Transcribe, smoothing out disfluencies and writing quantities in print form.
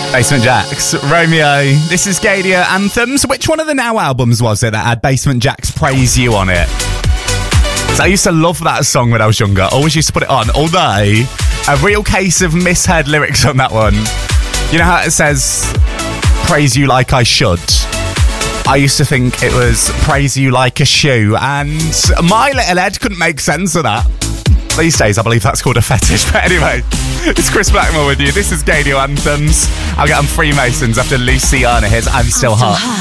Basement Jaxx, Romeo. This is Gadia Anthems. Which one of the Now albums was it that had Basement Jaxx Praise You on it? So I used to love that song when I was younger. Always used to put it on all day. A real case of misheard lyrics on that one. You know how it says, praise you like I should? I used to think it was praise you like a shoe, and my little head couldn't make sense of that. These days, I believe that's called a fetish. But anyway, it's Chris Blackmore with you. This is Gadio Anthems. I'll get on Freemasons after Luciana. Here's I'm Still Hot.